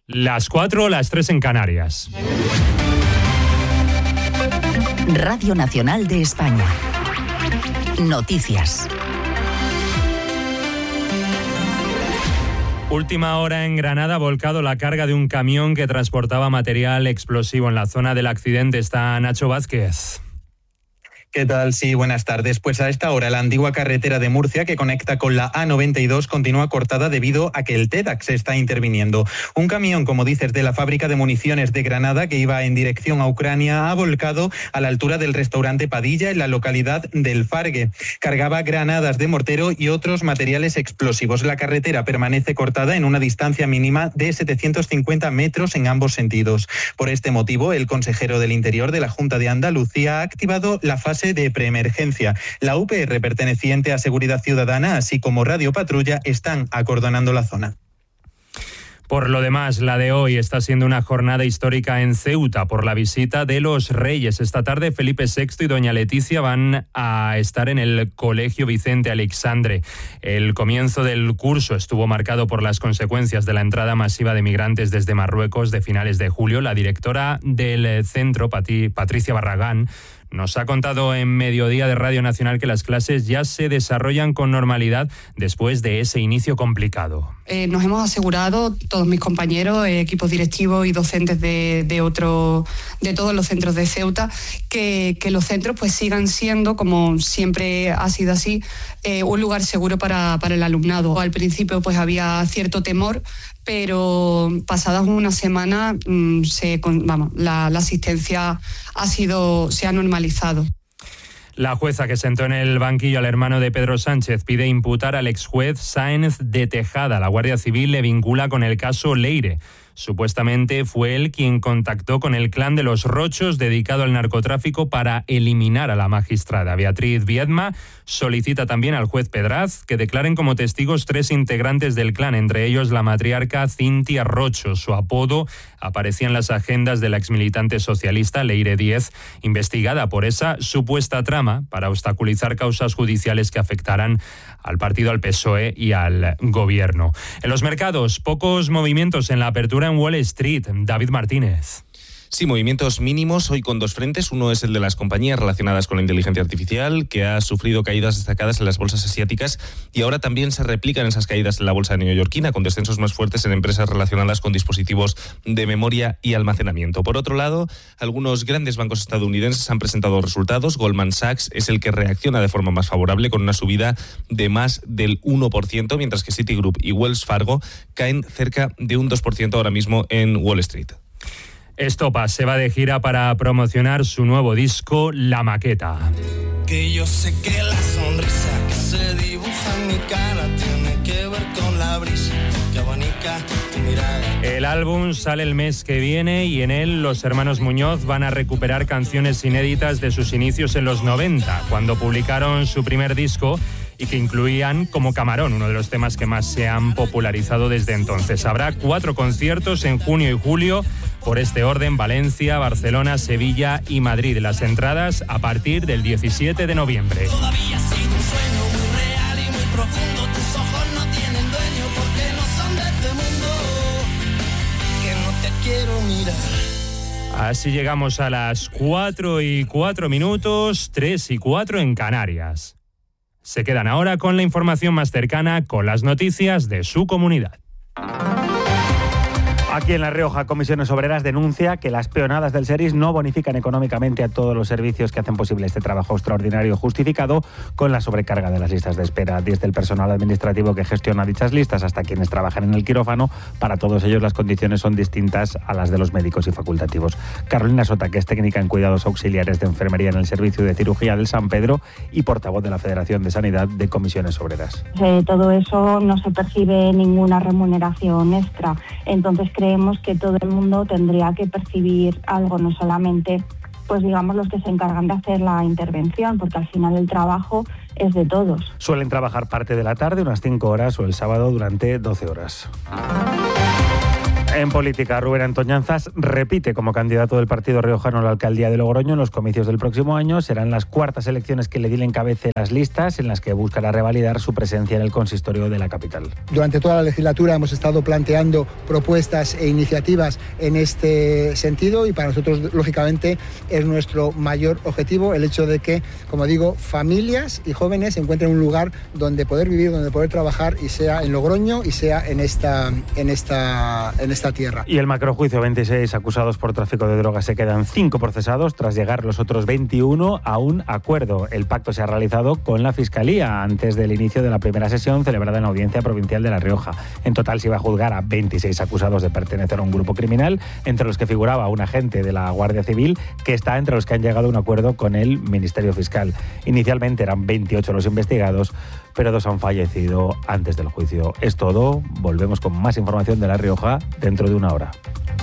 Las 4, las 3 en Canarias. Radio Nacional de España. Noticias. Última hora en Granada, ha volcado la carga de un camión que transportaba material explosivo. En la zona del accidente está Nacho Vázquez. ¿Qué tal? Sí, buenas tardes. Pues a esta hora la antigua carretera de Murcia que conecta con la A92 continúa cortada debido a que el TEDx está interviniendo. Un camión, como dices, de la fábrica de municiones de Granada que iba en dirección a Ucrania ha volcado a la altura del restaurante Padilla en la localidad del Fargue. Cargaba granadas de mortero y otros materiales explosivos. La carretera permanece cortada en una distancia mínima de 750 metros en ambos sentidos. Por este motivo, el consejero del Interior de la Junta de Andalucía ha activado la fase de preemergencia. La UPR perteneciente a Seguridad Ciudadana, así como Radio Patrulla, están acordonando la zona. Por lo demás, la de hoy está siendo una jornada histórica en Ceuta por la visita de los Reyes. Esta tarde Felipe VI y doña Leticia van a estar en el Colegio Vicente Aleixandre. El comienzo del curso estuvo marcado por las consecuencias de la entrada masiva de migrantes desde Marruecos de finales de julio. La directora del centro, Patricia Barragán, nos ha contado en Mediodía de Radio Nacional que las clases ya se desarrollan con normalidad después de ese inicio complicado. Nos hemos asegurado, todos mis compañeros, equipos directivos y docentes de todos los centros de Ceuta, que los centros pues sigan siendo, como siempre ha sido así, un lugar seguro para el alumnado. Al principio pues había cierto temor, pero pasadas una semana la asistencia se ha normalizado. La jueza que sentó en el banquillo al hermano de Pedro Sánchez pide imputar al exjuez Sáenz de Tejada. La Guardia Civil le vincula con el caso Leire. Supuestamente fue él quien contactó con el clan de los Rochos dedicado al narcotráfico para eliminar a la magistrada. Beatriz Viedma solicita también al juez Pedraz que declaren como testigos 3 integrantes del clan, entre ellos la matriarca Cintia Rocho. Su apodo aparecía en las agendas de la exmilitante socialista Leire Díez, investigada por esa supuesta trama para obstaculizar causas judiciales que afectaran al partido, al PSOE y al gobierno. En los mercados, pocos movimientos en la apertura en Wall Street. David Martínez. Sí, movimientos mínimos hoy con 2 frentes. Uno es el de las compañías relacionadas con la inteligencia artificial, que ha sufrido caídas destacadas en las bolsas asiáticas y ahora también se replican esas caídas en la bolsa neoyorquina, con descensos más fuertes en empresas relacionadas con dispositivos de memoria y almacenamiento. Por otro lado, algunos grandes bancos estadounidenses han presentado resultados. Goldman Sachs es el que reacciona de forma más favorable, con una subida de más del 1%, mientras que Citigroup y Wells Fargo caen cerca de un 2% ahora mismo en Wall Street. Estopa se va de gira para promocionar su nuevo disco, La Maqueta. Que yo sé que la sonrisa que se dibuja en mi cara tiene que ver con la brisa que abanica tu mirada. El álbum sale el mes que viene y en él los hermanos Muñoz van a recuperar canciones inéditas de sus inicios en los 90, cuando publicaron su primer disco, y que incluían Como Camarón, uno de los temas que más se han popularizado desde entonces. Habrá 4 conciertos en junio y julio, por este orden: Valencia, Barcelona, Sevilla y Madrid. Las entradas a partir del 17 de noviembre. Todavía ha sido un sueño muy real y muy profundo. Tus ojos no tienen dueño porque no son de este mundo. Que no te quiero mirar. Así llegamos a las 4:04, 3:04 en Canarias. Se quedan ahora con la información más cercana, con las noticias de su comunidad. Aquí en La Rioja, Comisiones Obreras denuncia que las peonadas del SERIS no bonifican económicamente a todos los servicios que hacen posible este trabajo extraordinario justificado con la sobrecarga de las listas de espera. Desde el personal administrativo que gestiona dichas listas hasta quienes trabajan en el quirófano, para todos ellos las condiciones son distintas a las de los médicos y facultativos. Carolina Sota, que es técnica en cuidados auxiliares de enfermería en el Servicio de Cirugía del San Pedro y portavoz de la Federación de Sanidad de Comisiones Obreras. Todo eso no se percibe ninguna remuneración extra, entonces creemos que todo el mundo tendría que percibir algo, no solamente pues digamos los que se encargan de hacer la intervención, porque al final el trabajo es de todos. Suelen trabajar parte de la tarde, unas 5 horas, o el sábado durante 12 horas. En política, Rubén Antoñanzas repite como candidato del partido riojano a la alcaldía de Logroño en los comicios del próximo año. Serán las cuartas elecciones que le Edil encabece las listas en las que buscará revalidar su presencia en el consistorio de la capital. Durante toda la legislatura hemos estado planteando propuestas e iniciativas en este sentido y para nosotros, lógicamente, es nuestro mayor objetivo el hecho de que, como digo, familias y jóvenes encuentren un lugar donde poder vivir, donde poder trabajar, y sea en Logroño y sea en esta tierra. Y el macrojuicio, 26 acusados por tráfico de drogas, se quedan 5 procesados tras llegar los otros 21 a un acuerdo. El pacto se ha realizado con la Fiscalía antes del inicio de la primera sesión celebrada en la Audiencia Provincial de La Rioja. En total se iba a juzgar a 26 acusados de pertenecer a un grupo criminal, entre los que figuraba un agente de la Guardia Civil, que está entre los que han llegado a un acuerdo con el Ministerio Fiscal. Inicialmente eran 28 los investigados, pero 2 han fallecido antes del juicio. Es todo. Volvemos con más información de La Rioja dentro de una hora.